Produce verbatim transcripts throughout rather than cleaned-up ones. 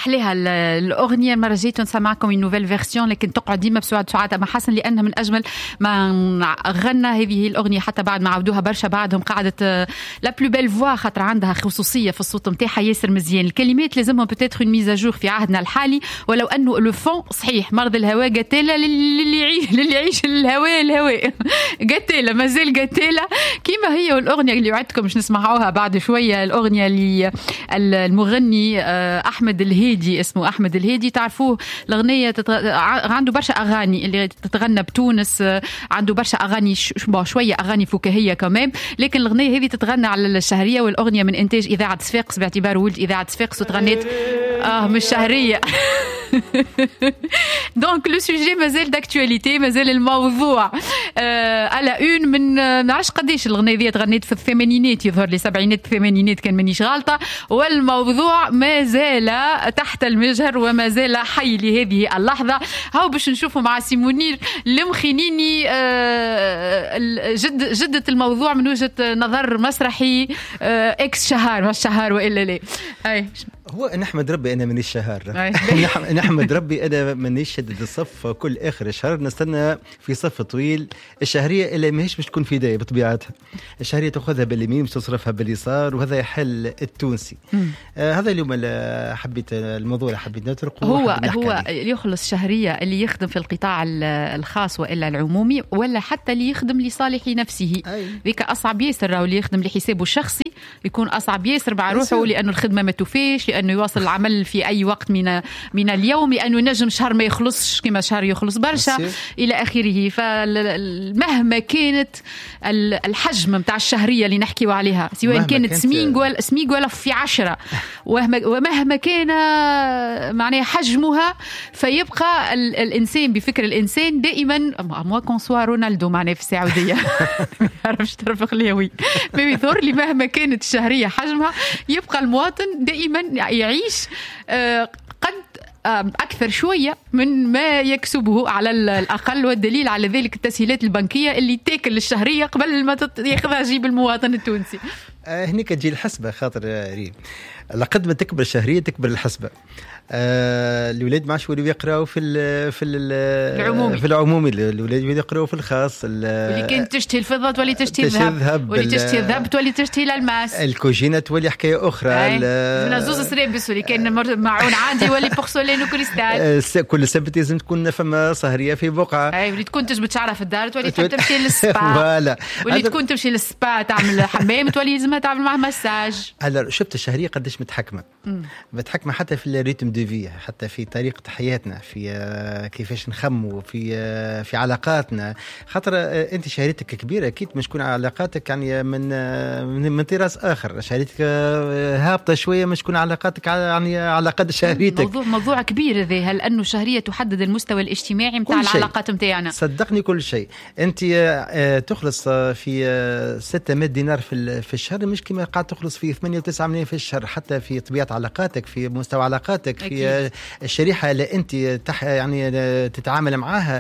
أحلاها الأغنية. المرة جيت نسمعكم من نوفيل فيرسيون، لكن تقعد ديما بسعاد سعاد أما حسن لأنها من أجمل ما غنى هذه الأغنية. حتى بعد ما عودوها برشا بعدهم قعدت لا بلو بيل فوا، خاطر عندها خصوصية في الصوت متاعها ياسر مزيان. الكلمات لازمهم بتاتخ اون ميزاجور في عهدنا الحالي، ولو أنه لو فون صحيح مرض الهواء قتالة للي يعيش للي يعيش الهواء الهواء قتالة مازال قتالة كيما هي. والأغنية اللي وعدتكم مش نسمعوها بعد شوية، الأغنية اللي المغني أحمد الهيدي، اسمه أحمد الهيدي تعرفوه، الأغنية تتغ... عنده برشا أغاني اللي تتغنى بتونس، عنده برشا أغاني ش... شوية أغاني فكاهية كمان، لكن الأغنية هذه تتغنى على الشهرية، والأغنية من إنتاج إذاعة صفاقس باعتباره ولد إذاعة صفاقس، وتغنيت آه مش شهرية. دونك لو سوجي مازال داكتواليتي، مازال الموضوع آه على اون من ما عرفش قديش الأغنية ذي تغنيت في الثمانينات، يظهر لي سبعينات الثمانينات كان مانيش غالطة، والموضوع ما زال تحت المجهر وما زال حي لهذه اللحظة. هاو باش نشوفوا مع سيمونير المخينيني آه جد جدة الموضوع من وجهة نظر مسرحي آه اكس شهر مش شهر والا لا. اي هو نحمد ربي انا من الشهر نحمد ربي انا من يشدد الصف كل اخر الشهر، نستنى في صف طويل. الشهريه اللي ماهيش باش تكون في دايه بطبيعتها، الشهريه تاخذها باليمين باش تصرفها باليسار، وهذا يحل التونسي. آه هذا اليوم اللي حبيت الموضوع اللي حبيت نتركه. هو هو يخلص شهريه اللي يخدم في القطاع الخاص والا العمومي، ولا حتى اللي يخدم لصالح نفسه. ذيك اصعب ياسر، اللي يخدم لحسابه الشخصي يكون اصعب ياسر مع روحه، لانه الخدمه ما توفيش، لانه يواصل العمل في اي وقت من من اليوم، لانه نجم شهر ما يخلصش كما شهر يخلص برشا الى اخره. فمهما كانت الحجم متاع الشهريه اللي نحكيوا عليها، سواء كانت سمينغ ولا سميغ ولا في عشرة، ومهما كان معناها حجمها، فيبقى الانسان بفكر الانسان دائما موا كونسوا رونالدو معناه في السعوديه ما يعرفش ترفق ليوي ما يظهر لي مهما كانت الشهريه حجمها، يبقى المواطن دائما يعيش قد أكثر شوية من ما يكسبه على الأقل. والدليل على ذلك التسهيلات البنكية اللي تاكل الشهرية قبل ما ياخذها جيب المواطن التونسي. هناك تجي الحسبة، خاطر ريم لقد ما تكبر الشهرية تكبر الحسبة. آه الولاد ما عادش يوليو يقراوا في ال في ال العمومي في العمومي الولاد يقراوا في الخاص. واللي كانت تشتهي الفضة تولي تشتهي الذهب، واللي تشتهي الذهب تولي تشتهي الألماس، الكوجينة تولي حكاية أخرى. من زوز سريبس واللي كان معون عادي ولي بورسولين وكريستال. كل سبت لازم تكون فما سهرية في بقعة. أي واللي تكون تجبد شعرها في الدار تولي تحب تمشي للسبا، واللي تكون تمشي للسبا تعمل حمام تولي لازمها تعمل معها مساج. هلا شفت الشهرية قديش متحكمة، متحكمة حتى في الريتم دو في، حتى في طريقة حياتنا، في كيفاش نخمو، في في علاقاتنا. خاطر انت شهريتك كبيرة اكيد مش تكون علاقاتك يعني من من, من طراز اخر، شهريتك هابطة شوية مش تكون علاقاتك يعني على قد شهريتك. موضوع موضوع كبير ذي، هل انه الشهرية تحدد المستوى الاجتماعي متاع العلاقات متاعنا؟ صدقني كل شيء. انت تخلص في ستة مئة دينار في في الشهر، مش كما قاعد تخلص في ثمانية وتسعة ملايين في الشهر، حتى في طبيعة علاقاتك، في مستوى علاقاتك، في أكيد. الشريحة اللي أنت تح يعني تتعامل معها،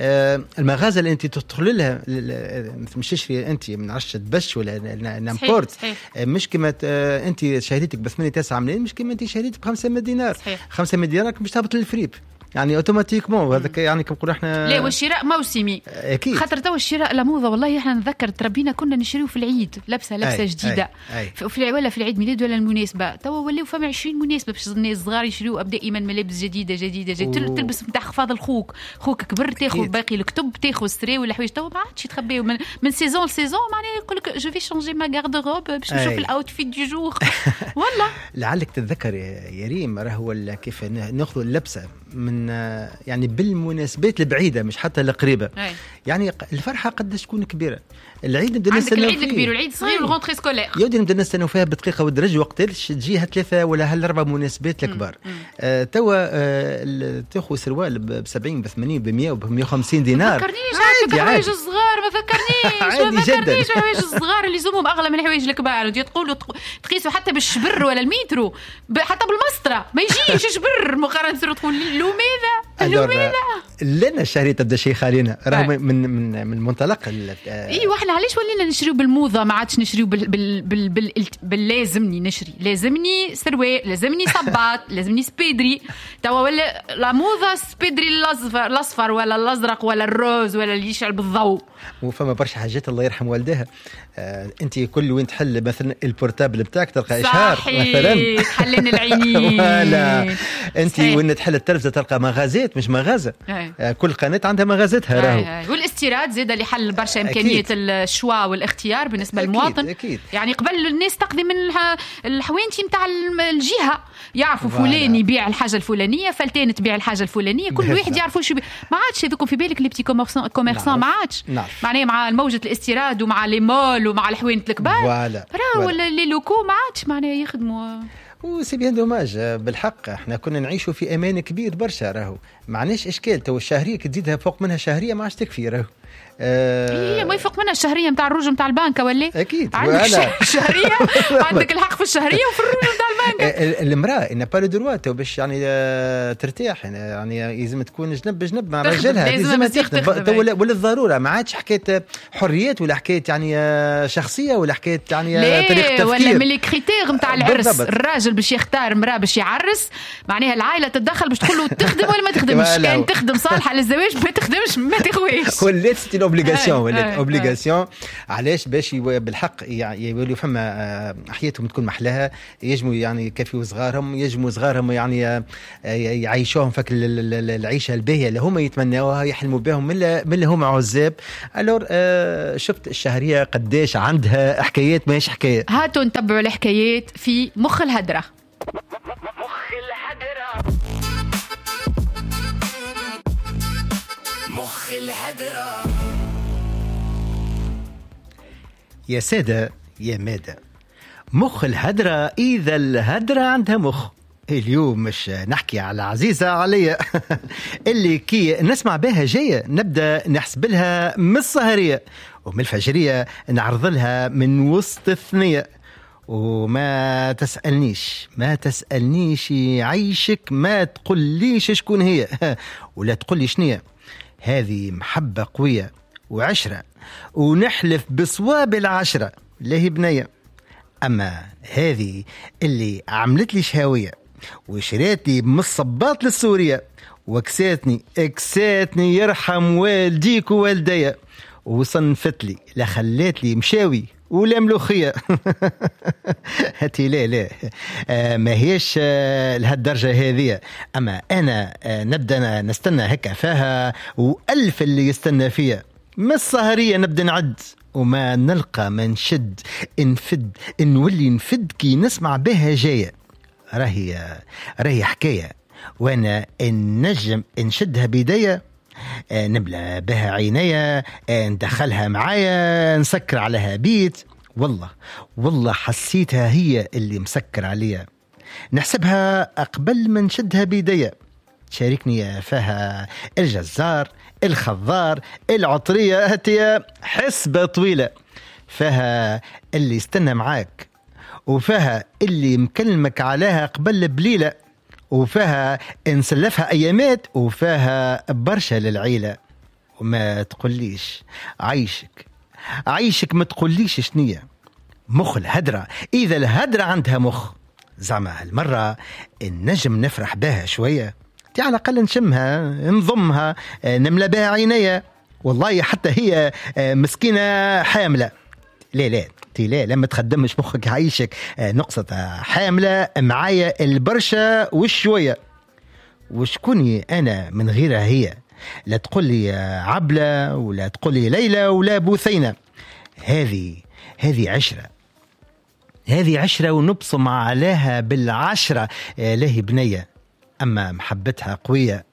المغازة اللي أنت تدخل لها، مش تشري أنت من عشرة بش ولا نامبورت، مش كما أنت شهريتك بثمانية تسعة ملايين، مش كما أنت شهريتك بخمسة مئة دينار. خمسة مئة دينار مش تهبط للفريب يعني اوتوماتيكمون. هذا يعني كم نقولوا احنا لا، والشراء موسمي اكيد، خاطر تو الشراء لا موضه. والله احنا نتذكر تربينا كنا نشريو في العيد لبسه لبسه أي جديده أي أي. في ولا في العيد ميلاد ولا المناسبه، تو ولاو فما عشرين مناسبه باش الناس الصغار يشريو دائما ملابس جديده جديده, جديدة. تلبس نتاع خفاض الخوك، خوك كبر تاخذ باقي الكتب، تاخذ ستري ولا حوايج، تو ما عادش يتخبيو من, من سيزون لسيزون. معناها يقول لك جو في شونجي ما غارد روب باش نشوف الاوتفيت دو جور. والله لعلك تتذكر يا ريم راهو كيف ناخذ اللبسه من يعني بالمناسبات البعيدة مش حتى القريبة. يعني الفرحة قد تكون كبيرة. العيد نبدأ نستنى العيد الكبير والعيد الصغير والغونتري سكولير، يودي نبدأ نستنى فيها بدقيقة والدرجة وقتاش تجيها ثلاثة ولا هالأربع مناسبات الكبار. آه توا آه تاخذ سروال بسبعين بثمانين بمية وبمية وخمسين دينار. ما ذكرنيش حوايج الصغار، ما ذكرنيش ما ذكرنيش حوايج الصغار اللي زومهم أغلى من حوايج الكبار. ودي تقولوا تقيسوا حتى بالشبر ولا المترو، حتى بالمسطرة ما يجيش شبر مقارنة. تقول لومي لماذا لنا الشهرية تبدا شيخ علينا راه من من من منطلق اي واحنا علاش ولينا نشريو بالموضه ما عادش نشريو بال بال بال, بال, بال لازمني نشري لازمني سروال لازمني صباط لازمني سبيدري توا ولا لا موضه سبيدري الاصفر الاصفر ولا الازرق ولا الروز ولا اللي يشعل بالضوء. وفما برشا حاجات الله يرحم والدها. آه، انت كل وين تحل مثلا البورتابل بتاعك تلقى اشهار مثلا تحلين العينين ولا انت وين تحل التلفزه تلقى مغازات مش مغازه. آه، كل قناه عندها مغازتها راهو. والاستيراد زاد اللي حل برشا امكانيه الشوا والاختيار بالنسبه للمواطن. أكيد. يعني قبل الناس تقضي من الحوانتي نتاع الجهه يعرفوا فلان يبيع الحاجه الفلانيه فلتان تبيع الحاجه الفلانيه كل واحد يعرف واش يبيع. ما عادش هذوكم في بالك اللي بتي كوميرسون ما عادش معناها مع موجه الاستيراد ومع لي مول ومع الحوانت الكبار راه ولا لي لوكو ما عادش معناها يخدموا. وسي بيان دوماج بالحق احنا كنا نعيشوا في امان كبير برشا راهو معناش اشكال. تو الشهريه تزيدها فوق منها شهريه ما عادش تكفي راهو. آه هي ما يفوق منها الشهريه نتاع الرجل نتاع البنك ولا اكيد عندك الشهريه عندك الحق في الشهريه وفي الرجل نتاع البنك. المراه ان با لو دروا تو باش يعني ترتاح يعني لازم تكون جنب بجنب مع رجلها لازم تخدم تو ولا الضروره ما عادش حكايه حريات ولا حكايه يعني شخصيه ولا حكايه يعني طريقه تفكير ولا من لي كريتير نتاع العرس. الراجل باش يختار مراه باش يعرس معناها العائله تتدخل باش تقول له تخدم ولا ما تخدمش. كان تخدم صالحه للزواج ما تخدمش ما تخويش ولات ستي اوبليغاسيون ولا اوبليغاسيون. علاش باش بالحق يولوا فما حياتهم تكون محلاها يجموا يعني يكفيوا صغارهم يجموا صغارهم يعني يعيشوهم فك العيشه الباهيه اللي هم يتمناوها يحلموا بهم من اللي هم عزاب. الور شفت الشهريه قداش عندها حكايات ماهيش حكايه. هاتوا نتبعوا الحكايات في مخ الهدره. مخ الهدره مخ الهدره. يا سادة يا مادة مخ الهدرة إذا الهدرة عندها مخ. اليوم مش نحكي على عزيزة عليا اللي كي نسمع بها جاية نبدأ نحسب لها من السهرية ومن الفجرية نعرض لها من وسط الثنية. وما تسألنيش ما تسألنيش يعيشك ما تقوليش شكون هي ولا تقولي شنية. هذه محبة قوية وعشرة ونحلف بصواب العشرة له بنية. أما هذه اللي عملت لي شهوية وشريتني من الصباط للسورية وكساتني اكساتني يرحم والديك ووالديا وصنفت لي لا خلات لي مشاوي ولا ملوخية. هاتي لا لا آه ما هيش آه لهالدرجة هذه. أما أنا آه نبدأ نستنى هكا فيها وألف اللي يستنى فيها ما السهرية نبدأ نعد وما نلقى ما نشد نفد نولي نفد كي نسمع بها جاية. راهي راهي حكاية وانا النجم نشدها بيديا نبلى بها عينيا ندخلها معايا نسكر عليها بيت. والله والله حسيتها هي اللي مسكر عليها نحسبها قبل ما نشدها بيديا. شاركني فيها الجزار الخضار العطرية هاتيا حسبة طويلة. فيها اللي استنى معاك وفيها اللي مكلمك عليها قبل بليلة وفيها نسلفها أيامات وفيها برشا للعيلة. وما تقوليش عيشك عيشك ما تقوليش شنية. مخ الهدرة إذا الهدرة عندها مخ زعما هالمرة النجم نفرح بها شوية على الأقل نشمها نضمها نملى بها عينيا. والله حتى هي مسكينة حاملة لا لا تي لا لما تخدمش مخك عيشك نقصة حاملة معايا البرشا والشوية. وشكوني أنا من غيرها هي لا تقول لي عبلة ولا تقول لي ليلى ولا بوثينة. هذه هذه عشرة هذه عشرة ونبصم عليها بالعشرة له بنية. أما محبتها قوية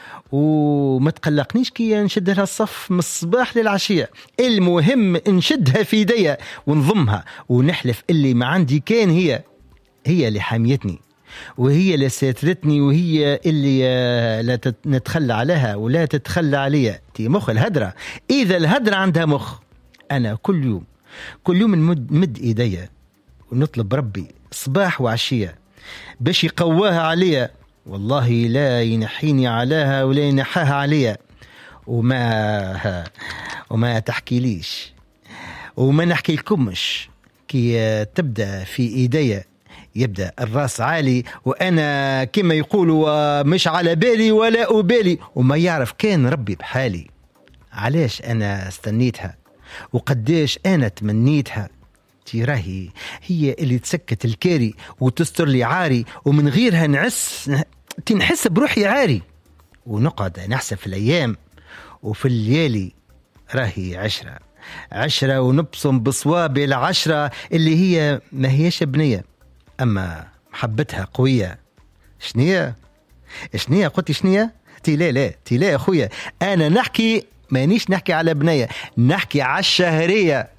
وما تقلقنيش كي نشد لها الصف من الصباح للعشية. المهم نشدها في يديا ونضمها ونحلف اللي ما عندي كان هي هي اللي حاميتني وهي اللي ساترتني وهي اللي لا نتخلى عليها ولا تتخلى عليها. تي مخ الهدرة إذا الهدرة عندها مخ. أنا كل يوم كل يوم نمد مد إيديا ونطلب ربي صباح وعشية باش يقواها عليها والله لا ينحيني عليها ولا ينحاها عليا، وما وما تحكي ليش وما نحكي لكمش. كي تبدأ في إيديا يبدأ الراس عالي، وأنا كما يقولوا مش على بالي ولا أبالي، وما يعرف كان ربي بحالي. علاش أنا استنيتها وقديش أنا تمنيتها، تراهي هي اللي تسكت الكاري وتستر لي عاري، ومن غيرها نعس تنحس بروحي عاري، ونقعد نحسب في الأيام وفي الليالي. راهي عشرة عشرة ونبصم بصوابي العشرة اللي هي ما هيش بنية، أما محبتها قوية. شنية شنية قلت شنية تي لا لا تي لا أخويا، أنا نحكي مانيش نحكي على بنية، نحكي على الشهرية.